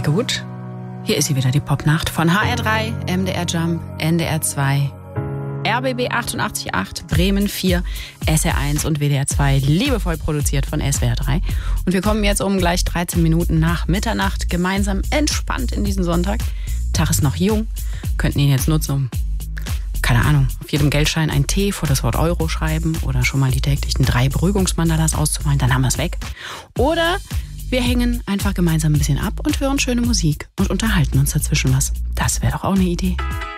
Heike Wood. Hier ist sie wieder, die Popnacht von HR3, MDR Jump, NDR 2, RBB 88.8, Bremen 4, SR1 und WDR 2, liebevoll produziert von SWR 3. Und wir kommen jetzt um gleich 13 Minuten nach Mitternacht gemeinsam entspannt in diesen Sonntag. Tag ist noch jung, könnten ihn jetzt nutzen, um, keine Ahnung, auf jedem Geldschein ein T vor das Wort Euro schreiben oder schon mal die täglichen 3 Beruhigungsmandalas auszumalen, dann haben wir es weg. Oder wir hängen einfach gemeinsam ein bisschen ab und hören schöne Musik und unterhalten uns dazwischen was. Das wäre doch auch eine Idee.